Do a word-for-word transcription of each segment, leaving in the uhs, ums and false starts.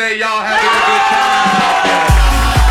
Wednesday. Y'all having a good time.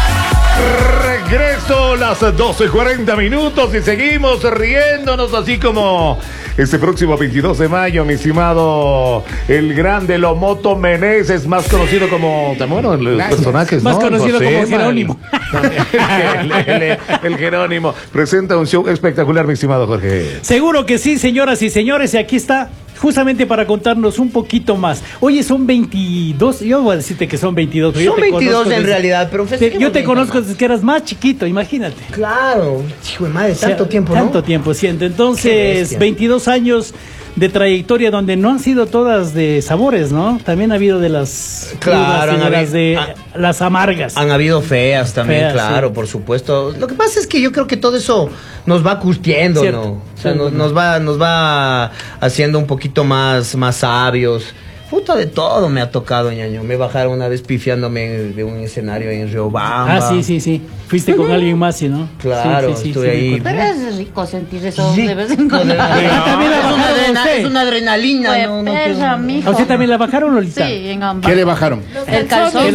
Regreso las doce cuarenta minutos y seguimos riéndonos así como este próximo veintidós de mayo, mi estimado, el grande Lomoto Meneses, más conocido como, bueno, los Gracias. personajes, Más ¿no? conocido José, como Jerónimo. El, el- el- el Jerónimo presenta un show espectacular, mi estimado Jorge. Seguro que sí, señoras y señores, y aquí está justamente para contarnos un poquito más. Oye, son veintidós, yo voy a decirte que son veintidós. Pero Son yo te veintidós conozco en desde- realidad, pero te- festejemos yo te veinte conozco más. desde que eras más chiquito, imagínate. Claro, hijo de madre, O sea, tanto tiempo, ¿no? Tanto tiempo, siento. Qué Entonces, bestia. veintidós años de trayectoria donde no han sido todas de sabores, ¿no? También ha habido de las Claro, crudas y de han las de habido- las amargas. Han habido feas también, Feas, claro, sí. por supuesto. Lo que pasa es que yo creo que todo eso nos va curtiendo, Cierto. ¿no? O sea, Sí, nos, bueno. nos va, nos va haciendo un poquito más, más sabios. Puta, de todo me ha tocado, ñaño. Me bajaron una vez pifiándome de un escenario en Riobamba. Ah, sí, sí, sí. Fuiste con alguien más, ¿sí, no? Claro, Sí, sí, sí, estuve sí, me ahí. acuerdo. Pero es rico sentir eso Sí, de vez en con cuando. el- También la es, una bajaron adrena- usted. es una adrenalina, Fue no, no, perra, que- mijo. ¿A usted también la bajaron, Lolita? Sí, en ambas. ¿Qué le bajaron? El calzón.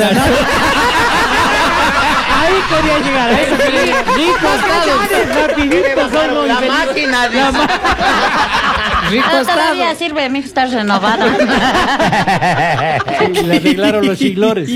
Ahí quería llegar, a eso quería llegar. Ricos, rapiditos, somos La infelices. máquina de... La ma- Ah, todavía sirve, mijo, está renovada. Le arreglaron los chiglores.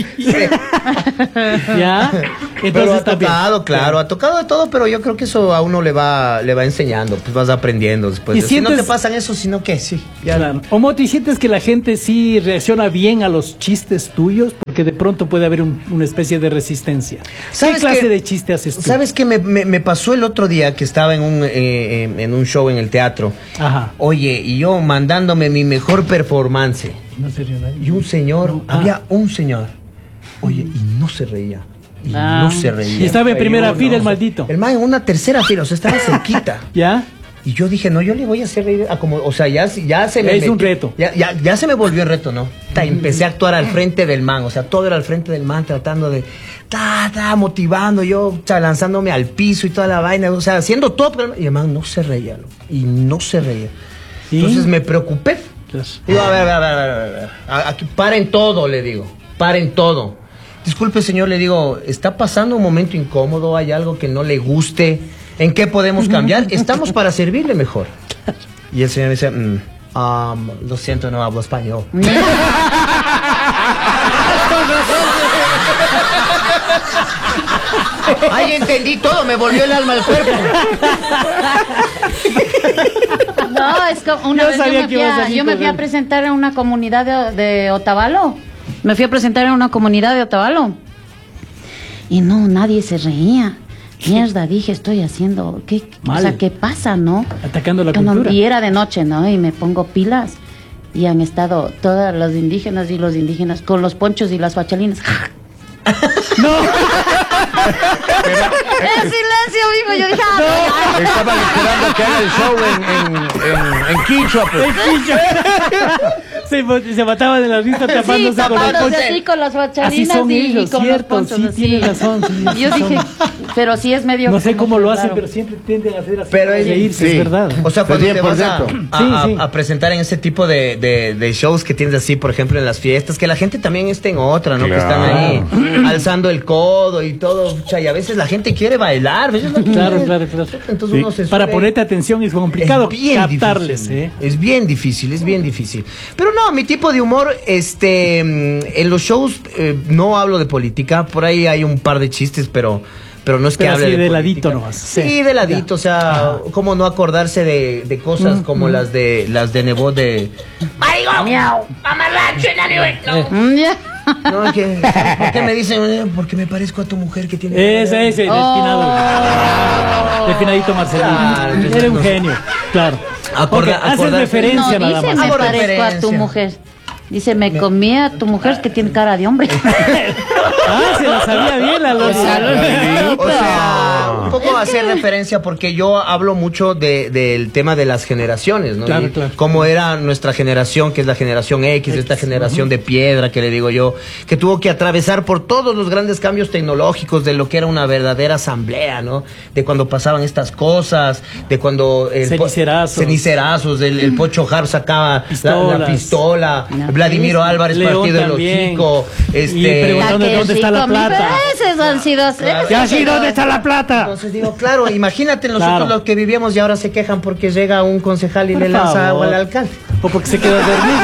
¿Ya? Pero Entonces ha está bien. tocado, claro, ha tocado de todo, pero yo creo que eso a uno le va, le va enseñando, pues vas aprendiendo después. ¿Y Si no sientes- te pasan eso, sino que sí. Ya. Claro. Omoto, ¿y sientes que la gente sí reacciona bien a los chistes tuyos? Porque de pronto puede haber un- una especie de resistencia. ¿Qué ¿Sabes clase qué? de chiste haces tú? ¿Sabes qué me, me, me pasó el otro día que estaba en un, eh, eh, en un show en el teatro? Ajá. Oye, y yo mandándome mi mejor performance. No se ríe nadie. Y un señor, No. Ah. había un señor. Oye, y no se reía. Y Ah. no se reía. Y estaba en primera Yo, fila no, el maldito. El man en una tercera fila, o sea, estaba cerquita. ¿Ya? Y yo dije, no, yo le voy a hacer reír a como, o sea, ya, ya se me Es un metió- reto. Ya, ya, ya se me volvió el reto, ¿no? Ta, empecé a actuar al frente del man, o sea, todo era al frente del man, tratando de, ta, ta, motivando, yo, o sea, lanzándome al piso y toda la vaina, o sea, haciendo todo, pero- y el man no se reía, loco, y no se reía. ¿Y? Entonces me preocupé. Claro. Digo, a ver, a ver, a ver, a ver, a ver. A- Aquí, paren todo, le digo. Paren todo. Disculpe, señor, le digo, ¿está pasando un momento incómodo? ¿Hay algo que no le guste? ¿En qué podemos cambiar? Estamos para servirle mejor. Y el señor me dice, mm, um, lo siento, no hablo español. Ay, entendí todo, me volvió el alma al cuerpo. No, es como una Yo vez yo sabía me, que fui ibas a, así yo me con fui a él. presentar en una comunidad de, de Otavalo. Me fui a presentar en una comunidad de Otavalo. Y no, nadie se reía. Mierda, dije, estoy haciendo. ¿Qué, Mal. o sea, ¿qué pasa, no? Atacando la Que no- cultura. Y era de noche, ¿no? Y me pongo pilas. Y han estado todas las indígenas y los indígenas con los ponchos y las fachalinas. No. ¡En silencio, mijo! Yo dije, ah, Estaban esperando que haga el show en, en, en, en Quichua, pues. se, mo- se mataban de la risa sí, tapándose con los tapándose ponchos. así con las Así fachalinas son y, ellos, y con cierto, los ponchos sí, así. tienes razón, sí, Y yo sí dije, pero sí es medio... No sé como cómo que lo hacen, raro. pero siempre tienden a hacer así. Pero para es- reírse, sí. es verdad. O sea, cuando Pues te bien, vas por a, dentro. a- Sí, sí. a- a presentar en ese tipo de, de- de shows que tienes así, por ejemplo, en las fiestas, que la gente también esté en otra, ¿no? Que están ahí alzando el codo y todo. O sea, y a veces la gente quiere bailar. ¿ves? Es lo que Claro, quiere. claro, claro. Entonces Sí. uno se Para sube. ponerte atención es complicado Es bien captarles, difícil. ¿eh? Es bien difícil, es bien difícil. Pero no, mi tipo de humor, este, mm, en los shows eh, no hablo de política. Por ahí hay un par de chistes, pero, pero no es que Pero hable así de, de política. ladito nomás. Sí, Sí. de ladito, Ya. o sea, cómo no acordarse de, de cosas como las de las de Nebot de ¡Marico! ¡Miau! ¡Mamarracho, enano! No. Mm, ya. No, que, ¿por qué me dicen? Eh, Porque me parezco a tu mujer que tiene... Ese, ese, el Oh. espinado. El espinadito Marcelino. Claro, entonces Era un no- genio, claro. Acorda- Ok, haces acordarse- referencia No, nada dice más. me Hago parezco a tu referencia. mujer. Dice, me comí a tu mujer que tiene cara de hombre. Ah, se la sabía bien la Loli. O sea, un poco hacer referencia porque yo hablo mucho de, del tema de las generaciones, ¿no? Claro, Y claro. cómo era nuestra generación, que es la generación X, esta generación de piedra que le digo yo, que tuvo que atravesar por todos los grandes cambios tecnológicos de lo que era una verdadera asamblea, ¿no? De cuando pasaban estas cosas, de cuando el po- Cenicerazos. cenicerazos, el, el Pocho Hart sacaba la, la Pistolas. pistola, No, Vladimiro pues, Álvarez León partido el también. hocico, Y este preguntando- ¿Dónde- Ah, qué dónde está la rico, mi- plata? pero esos han sido... esos Ya han sí, sido- ¿dónde está la plata? Entonces digo, claro, imagínate nosotros Claro. los que vivíamos y ahora se quejan porque llega un concejal y Por le lanza favor. agua al alcalde. O porque se queda dormido.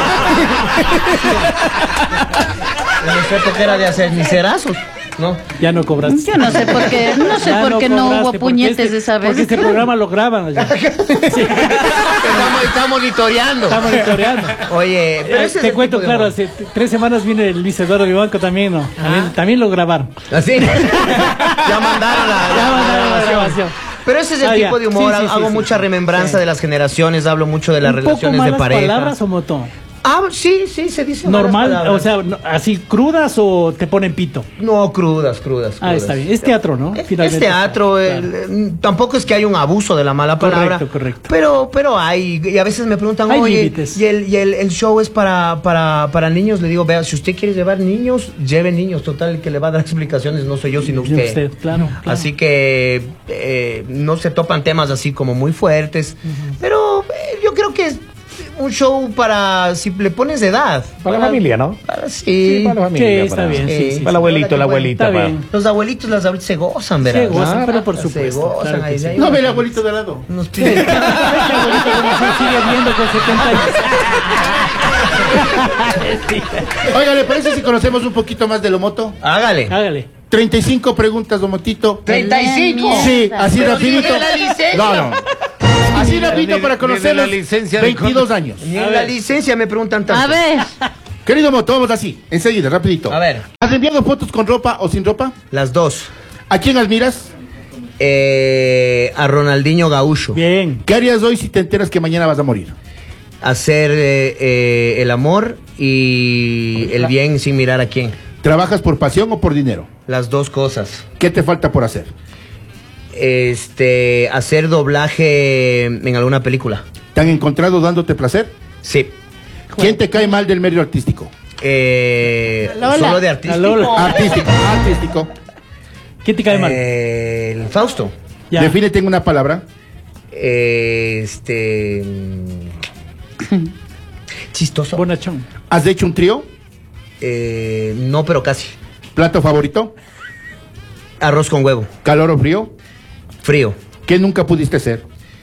En esa época era de hacer miserazos, ¿no? Ya no cobraste. Yo no sé por qué, no sé Ya por qué no cobraste, hubo porque puñetes este- esa vez. Porque este programa lo graban. Ya. Estamos, está monitoreando. Está monitoreando. Oye, pero Eh, ese es te el cuento, tipo de claro, humor. hace t- tres semanas viene el Luis Eduardo Vivanco también, ¿no? También, también lo grabaron. ¿Así? Ya mandaron la, Ya mandaron la grabación. Pero ese es el Ah, ya. tipo de humor. Sí, sí, sí, hago sí. mucha remembranza de las generaciones, hablo mucho de las ¿Un poco relaciones de malas pareja. palabras o moto? Ah, sí, sí, se dice malas Normal, palabras. o sea, no- así crudas o te ponen pito. No, crudas, crudas. Ah, crudas. está bien. Es teatro, ¿no? Es, Finalmente es teatro, está, el- claro. eh, tampoco es que haya un abuso de la mala palabra. Correcto, correcto. Pero, pero hay, y a veces me preguntan, Hay oye, límites. y, el, y el, el show es para, para, para niños. Le digo, vea, si usted quiere llevar niños, lleve niños. Total, el que le va a dar explicaciones no soy yo, sino Yo usted. usted, claro, claro. Así que eh, no se topan temas así como muy fuertes. Pero eh, yo creo que es un show para, si le pones de edad. Para la familia, ¿no? Para, sí. Sí, para la Sí, familia. está para- bien, sí, sí, Para el abuelito, la abuelita. Está para- bien. Los abuelitos, las abuelitas se gozan, ¿verdad? Se gozan, Claro, pero por se supuesto, gozan, claro que ahí sí. hay No unos- ve el abuelito de al lado. unos Sí. Este abuelito como se sigue viendo con setenta años. Oiga, ¿le parece si conocemos un poquito más de Lomoto? Hágale. Hágale. treinta y cinco preguntas, Lomotito. ¿treinta y cinco? Sí, así Pero rapidito. ni la licencia. No, no. Así rapidito Ni- para ni de conocerlos. la licencia de veintidós años. Ni A en la ver. licencia me preguntan tanto. A ver, Querido Moto, vamos así, enseguida, rapidito. A ver. ¿Has enviado fotos con ropa o sin ropa? Las dos. ¿A quién admiras? Eh, a Ronaldinho Gaúcho. Bien. ¿Qué harías hoy si te enteras que mañana vas a morir? Hacer eh, eh, el amor y el bien sin mirar a quién. ¿Trabajas por pasión o por dinero? Las dos cosas. ¿Qué te falta por hacer? Este, hacer doblaje en alguna película. ¿Te han encontrado dándote placer? Sí. ¿Quién te cae mal del medio artístico? Eh, Lola. solo de La artista. Lola. Artístico, artístico. ¿Quién te cae mal? Eh, el Fausto. Ya. Defínete en una palabra. Eh, este. mm, Chistoso. Bonachón. ¿Has hecho un trío? Eh, no, pero casi. ¿Plato favorito? Arroz con huevo. ¿Calor o frío? Frío. ¿Qué nunca pudiste ser?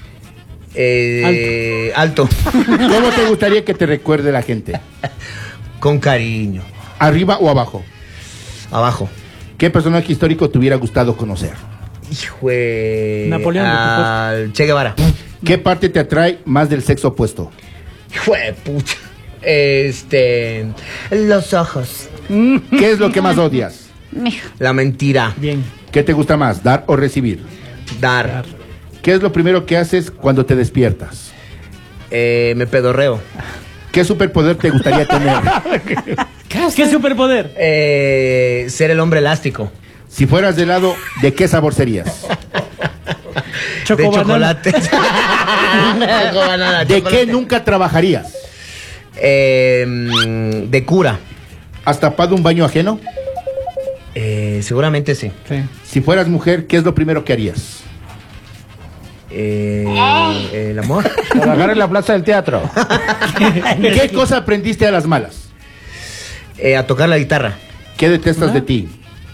Eh, alto. ¿Cómo te gustaría que te recuerde la gente? Con cariño. ¿Arriba o abajo? Abajo. ¿Qué personaje histórico te hubiera gustado conocer? Hijo de- Napoleón, al Che Guevara. ¿Qué parte te atrae más del sexo opuesto? Hijo de pucha. Este. Los ojos. ¿Qué es lo que más odias? mijo, La mentira. Bien. ¿Qué te gusta más, dar o recibir? Dar. ¿Qué es lo primero que haces cuando te despiertas? Eh, me pedorreo. ¿Qué superpoder te gustaría tener? ¿Qué superpoder? Eh, ser el hombre elástico. Si fueras de helado, ¿de qué sabor serías? De Chocobanana. chocolate. Chocobanana, ¿De chocolate. qué nunca trabajarías? Eh, mm, de cura. ¿Has tapado un baño ajeno? Eh, seguramente sí. Sí. Si fueras mujer, ¿qué es lo primero que harías? Eh, el amor. Trabajar en la plaza del teatro. ¿Qué cosa aprendiste a las malas? Eh, a tocar la guitarra. ¿Qué detestas de ti?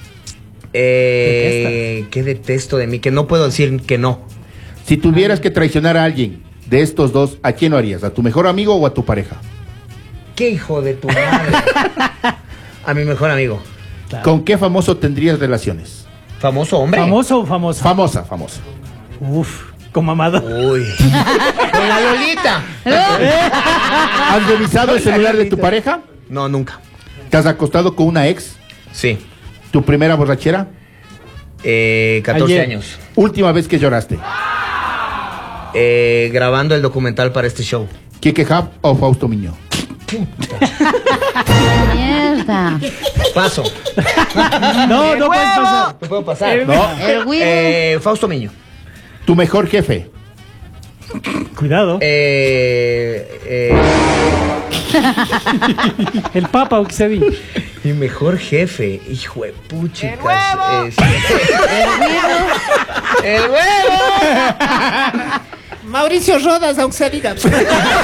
Eh, ¿Qué detesto de mí? Que no puedo decir que no. Si tuvieras que traicionar a alguien de estos dos, ¿a quién lo harías? ¿A tu mejor amigo o a tu pareja? ¿Qué hijo de tu madre? A mi mejor amigo. Claro. ¿Con qué famoso tendrías relaciones? Famoso hombre. ¿Famoso o famosa? Famosa, famosa. Uf, con mamado. Uy. Con la Lolita. ¿Has revisado el celular de tu pareja? No, nunca. ¿Te has acostado con una ex? Sí. ¿Tu primera borrachera? Eh, catorce Ayer. años. Última vez que lloraste. Eh, grabando el documental para este show. ¿Quique Hub o Fausto Miño? mierda. gusta? Paso. No, ¡El no puedes huevo! pasar. No puedo pasar. No. El huevo. Eh, Fausto Miño. Tu mejor jefe. Cuidado. Eh, eh, El Papa Oxevi. mi mejor jefe. Hijo de puchicas. ¡El huevo! Es- ¡El huevo! Mauricio Rodas, aunque se diga. Ese fue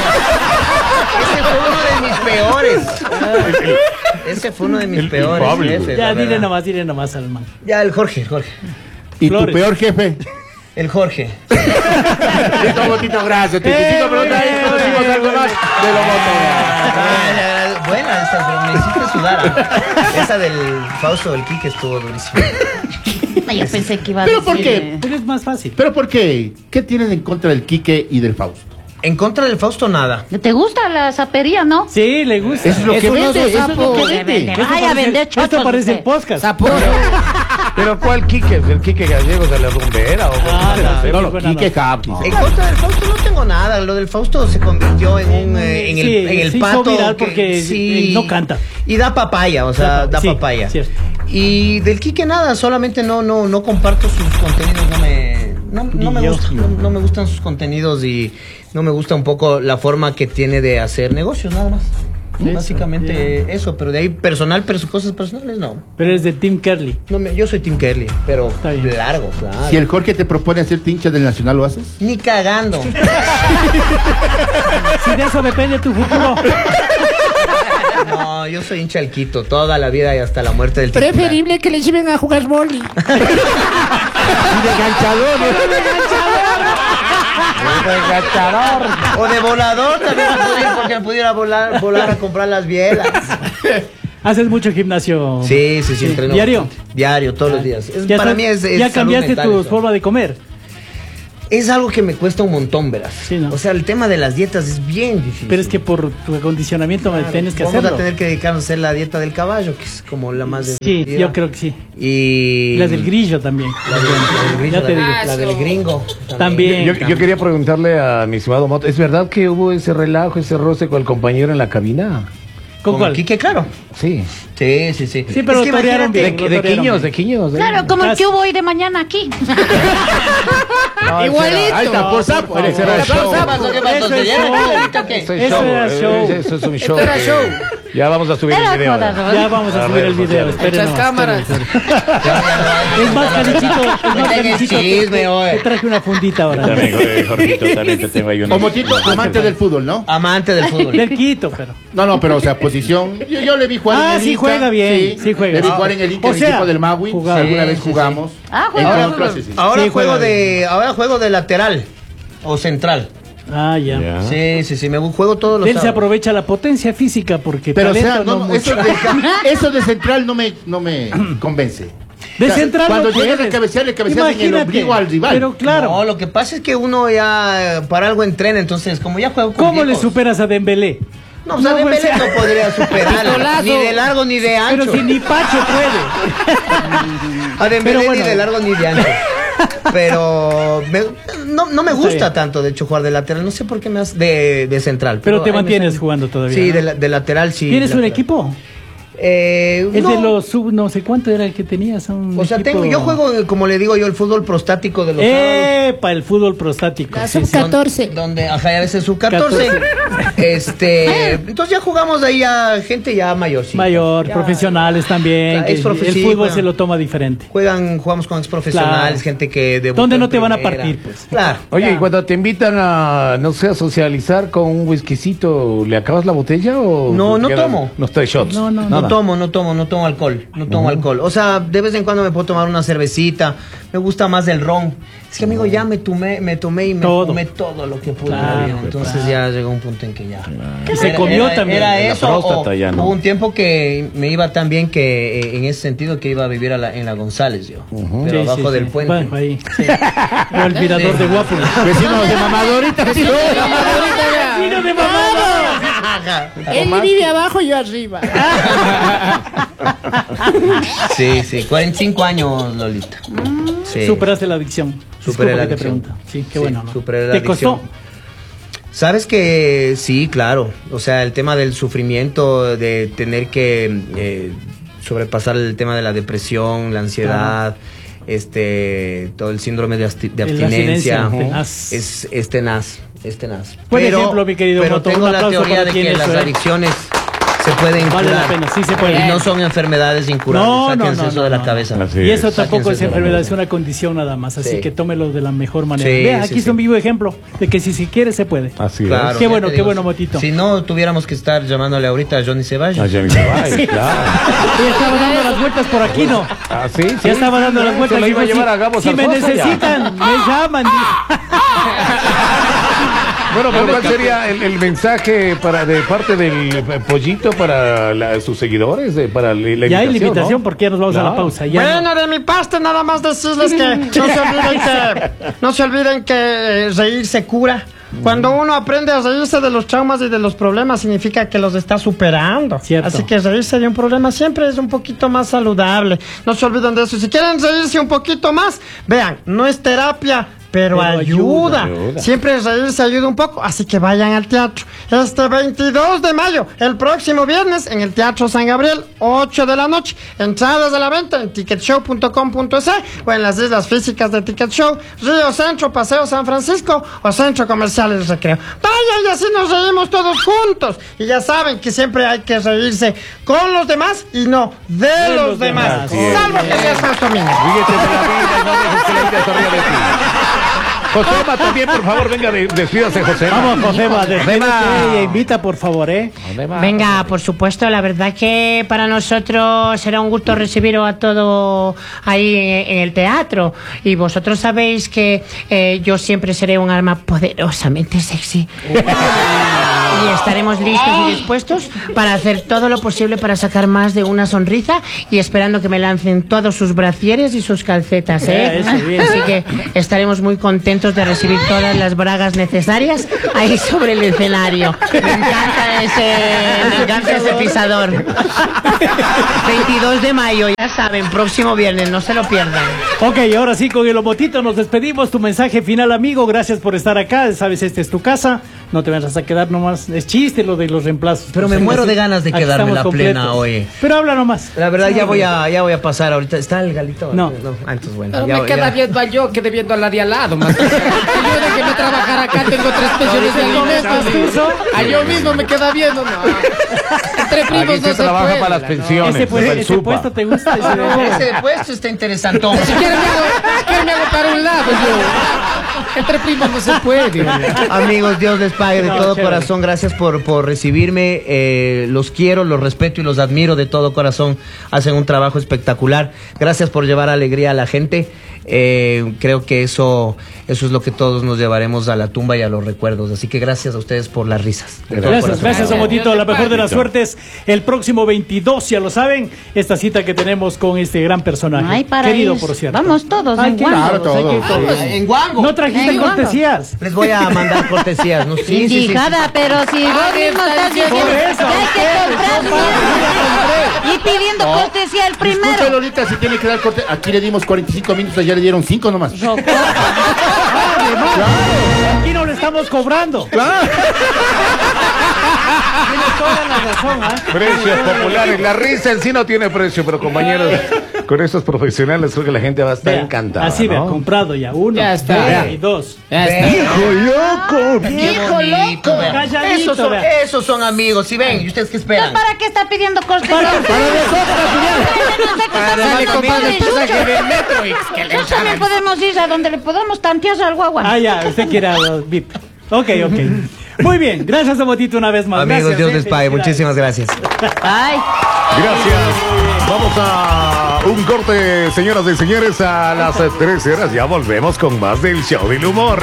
uno de mis peores. Ese fue uno de mis El peores culpable, jefes. Ya, la dile verdad. nomás, dile nomás al man. Ya, el Jorge, el Jorge. ¿Y Flores. tu peor jefe? El Jorge. Listo, Botito, gracias. Te felicito, pero otra vez conocimos algo más de lo moto. Ah, buena esa, pero me hiciste sudar. ¿Ah? Esa del Fausto del Quique estuvo durísima. Ay, yo pensé que iba a ¿Pero decir... por qué? eh, Pero es más fácil. ¿Pero por qué? ¿Qué tienes en contra del Quique y del Fausto? En contra del Fausto, nada. ¿Te gusta la zapería, no? Sí, le gusta. Eso es lo que Eso no vende, es eso es lo sapo. que Vende, vende. vende. Esto Vaya, parece- vender Esto chochos parece el usted. podcast. Sapo. Pero ¿cuál Quique? ¿El Quique Gallegos de la rumbera? ¿O Ah, no, No, no, buena Quique nota. Hub. En contra del Fausto no tengo nada. Lo del Fausto se convirtió en un eh, en el, Sí, en el se hizo pato viral que- porque, eh, no canta. Y da papaya, o sea, da Sí, papaya. cierto. Y del Quique nada, solamente no no no comparto sus contenidos, no me no, no me Dios gusta, mío. no, no me gustan sus contenidos y no me gusta un poco la forma que tiene de hacer negocios, nada más. Eso, Básicamente eso, pero de ahí personal, pero sus cosas personales no. Pero es de Tim Curley. No me- yo soy Tim Kelly, pero Está bien. largo, claro. Si el Jorge te propone hacerte hincha del Nacional, ¿lo haces? Ni cagando. Si de eso depende tu futuro. No, yo soy hincha del Quito toda la vida y hasta la muerte del titular. Preferible que le lleven a jugar boli. Y de ganchador. O de volador también me pudiera, porque me pudiera volar, volar a comprar las bielas. Haces mucho gimnasio. Sí, sí, sí, entreno. ¿Diario? bastante. Diario, todos los días. Es- Ya para estás- mí es, es ya salud cambiaste mental tu eso. forma de comer. Es algo que me cuesta un montón, verás. Sí, ¿no? O sea, el tema de las dietas es bien difícil. Pero es que por tu acondicionamiento Claro, tienes que vamos hacerlo. a tener que dedicarnos a hacer la dieta del caballo, que es como la más Sí, definitiva. yo creo que sí. Y Las del grillo también. La del, la del grillo, Ya te la- digo. la del gringo. También. Yo, yo quería preguntarle a mi estimado Moto, ¿es verdad que hubo ese relajo, ese roce con el compañero en la cabina? ¿Con cuál? Quique, claro. Sí. Sí, sí, sí. Sí, pero Es que lo torearon imagínate- bien. De, de quiños, de quiños. ¿eh? Claro, como el Casi. que hubo hoy de mañana aquí. No, Igualito. Ahí está, por sapo. Ese era el ¿Qué show. pasó? ¿Qué pasó? Eso ¿Te es dieron show. ahorita qué? Ese es Eso show, era eh, show. Eso es un show. era show. Ya vamos a subir Era el video. joda, ¿eh? ¿no? Ya vamos a Las subir el redes video. sociales. Esperen. Muchas cámaras. Es más, Calichito. Es más, No tengas Calichito. chisme, te- oye. Te traje una fundita ahora. También, eh, Jorgito, también te tengo ahí una. O Motito, amante del fútbol, ¿no? Amante del fútbol. Del Quito, pero. No, no, pero o sea, posición. Yo, yo le vi jugar en Ah, el sí Inter, juega bien. Sí juega. Le vi Ah. jugar en el Inter, O el sea, equipo del Maui. jugaba. Alguna Sí, vez sí, jugamos. Ah, juega Entre fútbol. otros, sí, sí. Ahora Sí, juego juega de ahora juego de lateral o central. Ah, ya. Ya. Sí, sí, sí, me juego todos los Él se sábados. aprovecha la potencia física porque Pero o talento sea, no, no no, eso, mucho. de, eso de central no me, no me convence. De O sea, central cuando no llegas a puedes. cabecear, le cabeceas en el Imagínate. ombligo al rival. Pero claro, No, lo que pasa es que uno ya eh, para algo entrena, entonces como ya juego con ¿cómo le viejos- superas a Dembélé? No, o sea, No, Dembélé pues, no podría superar Pistolazo. ni de largo ni de ancho. Pero si ni Pacho puede. A Dembélé Pero bueno. ni de largo ni de ancho. Pero me- no, no me Está gusta bien. tanto, de hecho, jugar de lateral. No sé por qué me hace de, de central. Pero te ahí me mantienes sale. jugando todavía, Sí, ¿no? de, la- de lateral sí. ¿Tienes un lateral. equipo? Eh, Es no. de los sub, no sé cuánto era el que tenías. Un O sea, equipo- tengo, yo juego, eh, como le digo yo, el fútbol prostático de los sábados. Epa, el fútbol prostático. La Sí, sí. sub catorce. Donde, ajá, ya ves el sub catorce. Este, entonces ya jugamos ahí a gente ya mayor. Mayor, profesionales también. Claro, que es profe- el sí, fútbol bueno. se lo toma diferente. Juegan, jugamos con ex profesionales, Claro. gente que debutó ¿Dónde en no te van a primera. partir, pues? Claro. Oye, y claro. cuando te invitan a, no sé, a socializar con un whiskycito, ¿le acabas la botella o...? No, no queda- tomo. No trae shots. No, no, No nada. tomo, no tomo, no tomo alcohol, no tomo alcohol. O sea, de vez en cuando me puedo tomar una cervecita. Me gusta más el ron. Es que amigo, ya me tomé, me tomé y me Todo. tomé todo lo que pude. Claro, amigo. Entonces claro. ya llegó un punto en que ya. Y se comió era, también. Era La eso. próstata o- ya no. Hubo un tiempo que me iba tan bien que eh, en ese sentido que iba a vivir a la- en la González yo. Pero Sí, abajo sí, del sí. puente. Bajo ahí. O el mirador de Guápulo. Vecinos de Mamadorita, sí. ¡Vino de mamado! Él vive abajo y yo arriba. Sí, sí, cuarenta y cinco años, Lolita. Sí. Superaste la adicción. Superé Disculpa la que te adicción. pregunto. Sí, qué Sí, bueno. ¿no? superé la ¿Te adicción. costó? Sabes que sí, claro. O sea, el tema del sufrimiento, de tener que eh, sobrepasar el tema de la depresión, la ansiedad, claro. este, todo el síndrome de, asti- de abstinencia, tenaz. es, es tenaz, es tenaz. Buen pero, ejemplo, mi querido pero Moto. tengo Un la aplauso teoría para de quien que eso, las eh. adicciones se pueden Vale curar. la pena, sí se puede. Y no son enfermedades incurables. No, no, Sáquense no, eso no, de la no. cabeza. Así Y eso es. tampoco es Sáquense de la enfermedad, es cabeza. una condición nada más. Así Sí. que tómelo de la mejor manera. Sí, Vea, sí, aquí sí. es un vivo ejemplo de que si se quiere, se puede. Así Claro, Qué ya bueno, te qué digo, bueno, Motito. Si no, tuviéramos que estar llamándole ahorita a Johnny es. Ceballos. A Jenny Ceballos, Sí. claro. Ya estaba dando las vueltas por aquí, ¿no? Ah, sí, sí. Ya estaba dando las vueltas. Se lo iba a Dijo, llevar si- a Gabo Si me Zarzosa ya. necesitan, me llaman. dijo. Bueno, pero ¿cuál sería el, el mensaje para de parte del eh, Pollito para la- sus seguidores? eh, para la, la Ya hay invitación, limitación ¿no? porque ya nos vamos a la Claro. pausa. Ya no. Bueno, de mi parte nada más decirles que no se olviden que no se olviden que eh, reír se cura. Cuando uno aprende a reírse de los traumas y de los problemas significa que los está superando. Cierto. Así que reírse de un problema siempre es un poquito más saludable. No se olviden de eso. Si quieren reírse un poquito más, vean, no es terapia, pero, Pero ayuda. ayuda, ayuda. Siempre reírse ayuda un poco, así que vayan al teatro. Este veintidós de mayo, el próximo viernes, en el Teatro San Gabriel, ocho de la noche. Entradas a la venta en ticket show punto com punto es o en las islas físicas de Ticket Show, Río Centro, Paseo San Francisco o Centro Comercial El Recreo. Vaya, y así nos reímos todos juntos. Y ya saben que siempre hay que reírse con los demás y no de, De los, los demás. demás. Así es. Salvo que seas Santo Domingo. Ríete de la vida y no dejes que la vida se ría de ti. Josema también, por favor, venga, de- despídase, Josema. Vamos, Josema, despídete y invita, por favor, ¿eh? Venga, por supuesto, la verdad que para nosotros será un gusto recibiros a todos ahí en, en el teatro. Y vosotros sabéis que eh, yo siempre seré un alma poderosamente sexy. Y estaremos listos y dispuestos para hacer todo lo posible para sacar más de una sonrisa y esperando que me lancen todos sus bracieres y sus calcetas, ¿eh? Eso, bien. Así que estaremos muy contentos de recibir todas las bragas necesarias ahí sobre el escenario. Me encanta ese, me encanta ese pisador. veintidós de mayo, ya saben, próximo viernes, no se lo pierdan. Ok, ahora sí, con el Omotito nos despedimos. Tu mensaje final, amigo. Gracias por estar acá. Sabes, esta es tu casa. No te vas a quedar nomás. Es chiste lo de los reemplazos. Pero me Pues, muero aquí- de ganas de aquí quedarme estamos la plena completos. hoy. Pero habla nomás. La verdad, ya voy a, ya voy a pasar ahorita. ¿Está el galito? No. Ah, entonces bueno. Pero ya- me queda ya. viendo a yo, quedé viendo a la de al lado. Más. Yo de que no trabajar acá tengo tres pensiones de alimentos. A yo mismo me queda viendo. No. Entre primos Aquí no se se trabaja puede. para las pensiones. Ese, pues, para el ese Supa. puesto te gusta. Ese de- Ese puesto está interesantón. Si quieren me hago, si quieren me hago para un lado yo. Entre primos no se puede. Amigos, Dios les pague de No, todo chévere. corazón. Gracias por, por recibirme. Eh, los quiero, los respeto y los admiro de todo corazón. Hacen un trabajo espectacular. Gracias por llevar alegría a la gente. Eh, creo que eso, eso es lo que todos nos llevaremos a la tumba y a los recuerdos. Así que gracias a ustedes por las risas. De todo Gracias, corazón. gracias, Omotito. Dios La te mejor de las pague. suertes. El próximo veintidós, ya lo saben, esta cita que tenemos con este gran personaje. No hay para Querido, ir. por cierto. Vamos todos, Hay en que ir Guango. todos, hay que ir Claro, todos. En Guango. No trajiste En Guango. cortesías. Les voy a mandar cortesías. ¿no? Sí, sí, sí, sí. Hijada, pero si vos mismo estás diciendo Por que eso, hay que comprar mierda. Y pidiendo cortesía el Disculpe, primero. Lolita, si tiene que dar corte. Aquí le dimos cuarenta y cinco minutos, allá le dieron cinco nomás. Aquí no le estamos cobrando. Claro. Tienes toda la razón, ¿ah? Precios populares. La risa en sí no tiene precio, pero compañeros, con estos profesionales creo que la gente va a estar Vea, encantada. Así, vea, ¿no? comprado ya. Uno, Ya está. vea, y dos. Ya está. ¡Hijo loco! ¡Hijo loco! Calladito, Esos son, vea. esos son amigos. ¿Sí ven? ¿Y ustedes qué esperan? ¿Para qué está pidiendo cortesía? Para- para Para le comprando el pasaje del metro. y que le Escúchame, podemos ir a donde le podamos tantear al guagua. Ah, ya, usted quiere a los V I P. Ok, ok. Muy bien, gracias, Omotito, una vez más. Amigos, Gracias, Dios eh, les pague. felicidades. Muchísimas gracias. Ay. Gracias. Vamos a un corte, señoras y señores, a las trece horas. Ya volvemos con más del show del humor.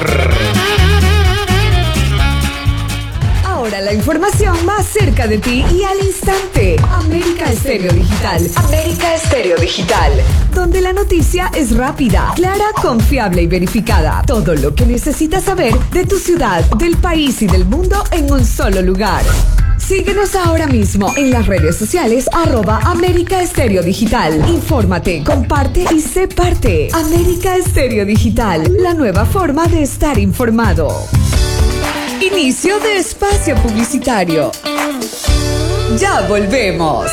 Ahora la información más cerca de ti y al instante. América Estéreo Digital. América Estéreo Digital. Donde la noticia es rápida, clara, confiable y verificada. Todo lo que necesitas saber de tu ciudad, del país y del mundo en un solo lugar. Síguenos ahora mismo en las redes sociales arroba América Estéreo Digital. Infórmate, comparte y sé parte. América Estéreo Digital, la nueva forma de estar informado. Y inicio de espacio publicitario. Ya volvemos.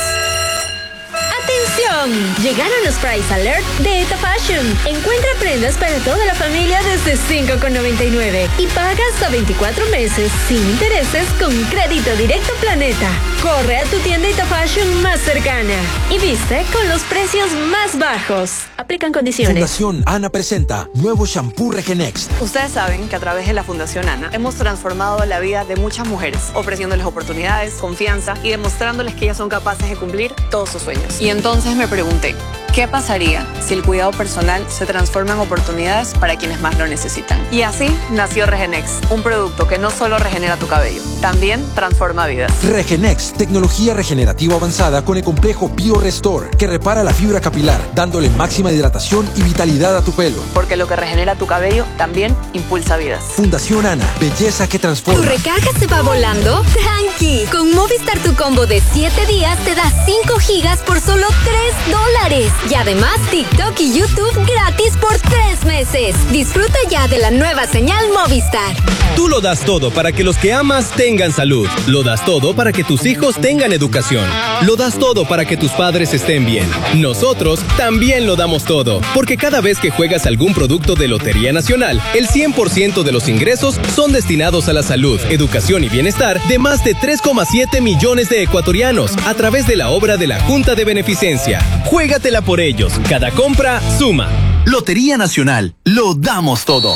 ¡Atención! Llegaron los Price Alert de Eta Fashion. Encuentra prendas para toda la familia desde cinco con noventa y nueve y paga hasta veinticuatro meses sin intereses con crédito directo Planeta. Corre a tu tienda Eta Fashion más cercana y viste con los precios más bajos. Aplican condiciones. Fundación ANA presenta nuevo shampoo Regenext. Ustedes saben que a través de la Fundación ANA hemos transformado la vida de muchas mujeres, ofreciéndoles oportunidades, confianza y demostrándoles que ellas son capaces de cumplir todos sus sueños. Y entonces me pregunté, ¿qué pasaría si el cuidado personal se transforma en oportunidades para quienes más lo necesitan? Y así nació Regenext, un producto que no solo regenera tu cabello, también transforma vidas. Regenext, tecnología regenerativa avanzada con el complejo BioRestore, que repara la fibra capilar, dándole máxima hidratación y vitalidad a tu pelo. Porque lo que regenera tu cabello también impulsa vidas. Fundación ANA, belleza que transforma. ¿Tu recarga se va volando? Tranqui, con Movistar tu combo de siete días te da cinco gigas por solo tres dólares. Y además TikTok y YouTube gratis por tres meses. Disfruta ya de la nueva señal Movistar. Tú lo das todo para que los que amas tengan salud. Lo das todo para que tus hijos tengan educación. Lo das todo para que tus padres estén bien. Nosotros también lo damos todo, porque cada vez que juegas algún producto de Lotería Nacional, el cien por ciento de los ingresos son destinados a la salud, educación y bienestar de más de tres coma siete millones de ecuatorianos a través de la obra de la Junta de Beneficencia. Juégatela por ellos. Cada compra suma. Lotería Nacional. Lo damos todo.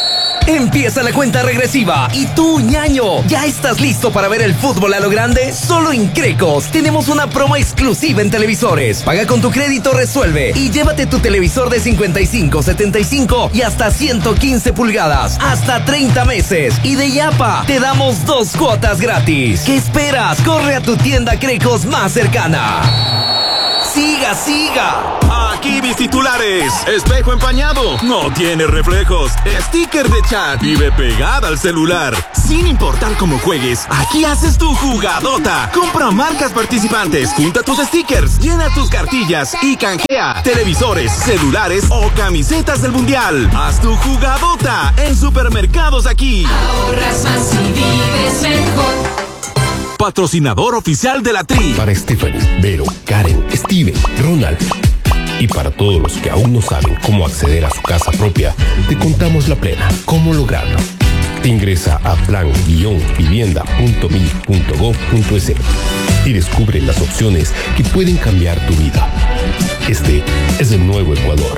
Empieza la cuenta regresiva y tú, ñaño, ¿ya estás listo para ver el fútbol a lo grande? Solo en Crecos tenemos una promo exclusiva en televisores. Paga con tu crédito Resuelve y llévate tu televisor de cincuenta y cinco, setenta y cinco y hasta ciento quince pulgadas, hasta treinta meses. Y de Yapa te damos dos cuotas gratis. ¿Qué esperas? Corre a tu tienda Crecos más cercana. ¡Siga, siga! Aquí mis titulares. Espejo empañado, no tiene reflejos. Sticker de chat, vive pegada al celular. Sin importar cómo juegues, aquí haces tu jugadota. Compra marcas participantes, junta tus stickers, llena tus cartillas y canjea televisores, celulares o camisetas del mundial. Haz tu jugadota en Supermercados Aquí. Ahorras más y vives mejor. Patrocinador oficial de la Tri. Para Stephanie, Vero, Karen, Steven, Ronald y para todos los que aún no saben cómo acceder a su casa propia, te contamos la plena, cómo lograrlo. Ingresa a plan vivienda punto mi punto gov punto es y descubre las opciones que pueden cambiar tu vida. Este es el nuevo Ecuador.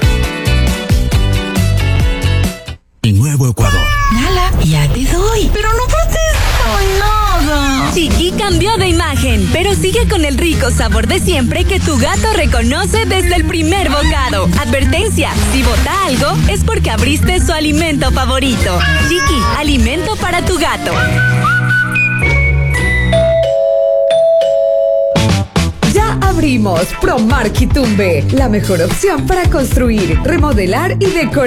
El nuevo Ecuador. Nala, ya te doy. Pero no protesto nada. Chiqui cambió de imagen, pero sigue con el rico sabor de siempre que tu gato reconoce desde el primer bocado. Advertencia, si bota algo es porque abriste su alimento favorito. Chiqui, alimento para tu gato. Ya abrimos Promar Quitumbe, la mejor opción para construir, remodelar y decorar.